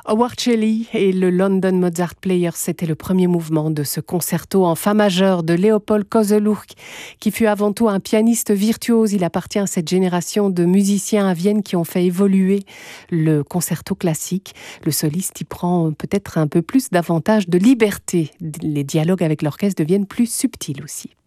Howard Shelley et le London Mozart Players, c'était le premier mouvement de ce concerto en fa majeur de Leopold Kozelurk, qui fut avant tout un pianiste virtuose. Il appartient à cette génération de musiciens à Vienne qui ont fait évoluer le concerto classique. Le soliste y prend peut-être un peu plus davantage de liberté. Les dialogues avec l'orchestre deviennent plus subtils aussi.